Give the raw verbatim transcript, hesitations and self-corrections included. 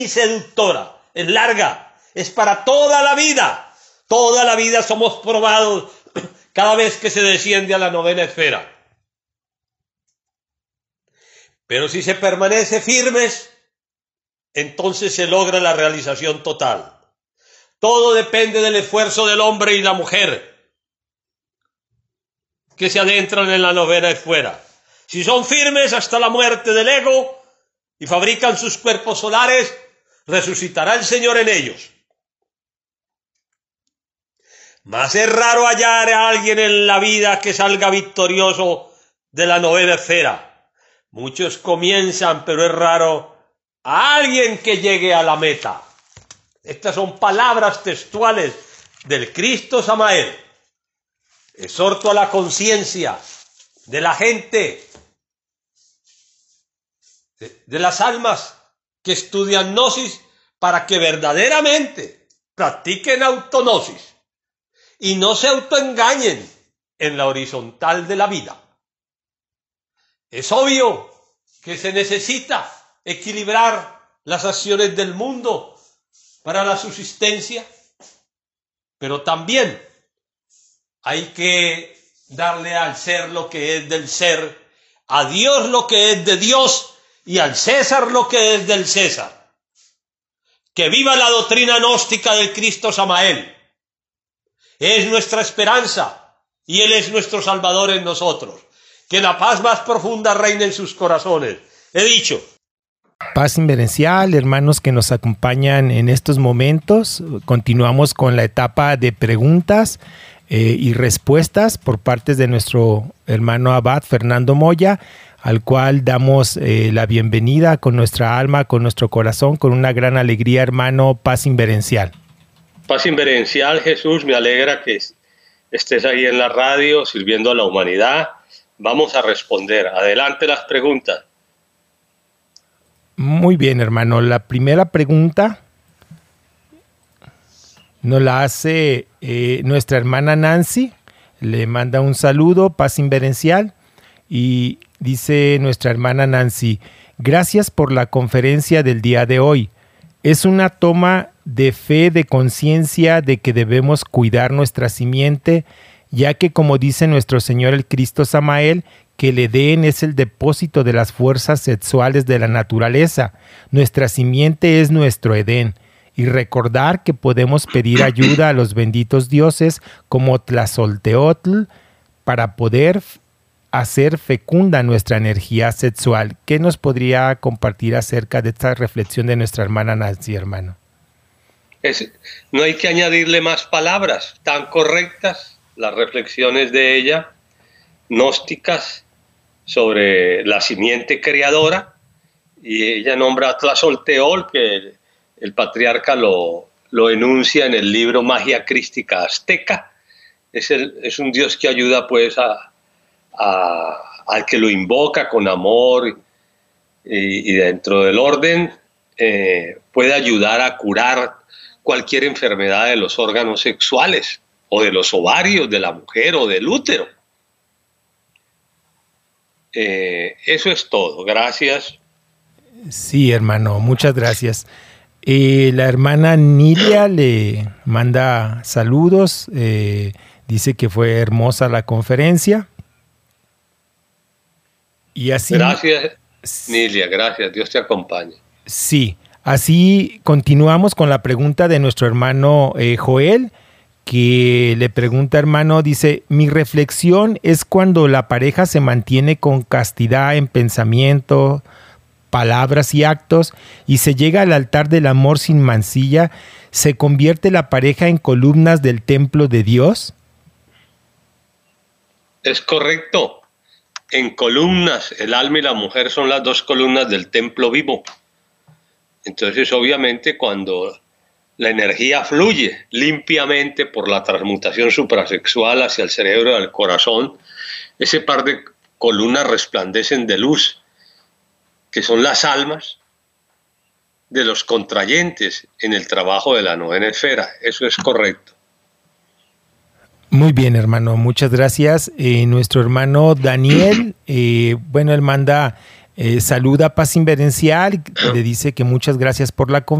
seductora, es larga, es para toda la vida. Toda la vida somos probados cada vez que se desciende a la novena esfera. Pero si se permanece firmes, entonces se logra la realización total. Todo depende del esfuerzo del hombre y la mujer que se adentran en la novena esfera. Si son firmes hasta la muerte del ego y fabrican sus cuerpos solares, resucitará el Señor en ellos. Mas es raro hallar a alguien en la vida que salga victorioso de la novena esfera. Muchos comienzan, pero es raro a alguien que llegue a la meta. Estas son palabras textuales del Cristo Samael. Exhorto a la conciencia de la gente, de, de las almas que estudian gnosis, para que verdaderamente practiquen autognosis y no se autoengañen en la horizontal de la vida. Es obvio que se necesita equilibrar las acciones del mundo para la subsistencia, pero también hay que darle al ser lo que es del ser, a Dios lo que es de Dios y al César lo que es del César. Que viva la doctrina gnóstica del Cristo Samael. Es nuestra esperanza y Él es nuestro Salvador en nosotros. Que la paz más profunda reine en sus corazones. He dicho. Paz inverencial, hermanos que nos acompañan en estos momentos. Continuamos con la etapa de preguntas eh, y respuestas por parte de nuestro hermano abad Fernando Moya, al cual damos eh, la bienvenida con nuestra alma, con nuestro corazón, con una gran alegría, hermano. Paz inverencial. Paz inverencial, Jesús, me alegra que estés ahí en la radio sirviendo a la humanidad. Vamos a responder. Adelante las preguntas. Muy bien, hermano. La primera pregunta nos la hace eh, nuestra hermana Nancy. Le manda un saludo, paz inverencial. Y dice nuestra hermana Nancy: gracias por la conferencia del día de hoy. Es una toma de fe, de conciencia de que debemos cuidar nuestra simiente, ya que, como dice nuestro Señor el Cristo Samael, que el Edén es el depósito de las fuerzas sexuales de la naturaleza. Nuestra simiente es nuestro Edén. Y recordar que podemos pedir ayuda a los benditos dioses como Tlazolteotl para poder hacer fecunda nuestra energía sexual. ¿Qué nos podría compartir acerca de esta reflexión de nuestra hermana Nancy, hermano? Es, no hay que añadirle más palabras, tan correctas las reflexiones de ella, gnósticas, sobre la simiente creadora, y ella nombra a Tlazolteotl, que el, el patriarca lo, lo enuncia en el libro Magia Crística Azteca. Es, el, es un dios que ayuda pues a, a, al que lo invoca con amor y, y dentro del orden eh, puede ayudar a curar cualquier enfermedad de los órganos sexuales o de los ovarios de la mujer o del útero. Eh, eso es todo, gracias. Sí, hermano, muchas gracias. Eh, la hermana Nilia le manda saludos, eh, dice que fue hermosa la conferencia. Y así, gracias, Nilia, gracias, Dios te acompañe. Sí, así continuamos con la pregunta de nuestro hermano eh, Joel, que le pregunta, hermano, dice: mi reflexión es cuando la pareja se mantiene con castidad en pensamiento, palabras y actos, y se llega al altar del amor sin mancilla, ¿se convierte la pareja en columnas del templo de Dios? Es correcto. En columnas, el alma y la mujer son las dos columnas del templo vivo. Entonces, obviamente, cuando la energía fluye limpiamente por la transmutación suprasexual hacia el cerebro y al corazón, ese par de columnas resplandecen de luz, que son las almas de los contrayentes en el trabajo de la novena esfera. Eso es correcto. Muy bien, hermano, muchas gracias. Eh, nuestro hermano Daniel, eh, bueno, él manda eh, saluda a Paz Inverencial, le dice que muchas gracias por la conferencia.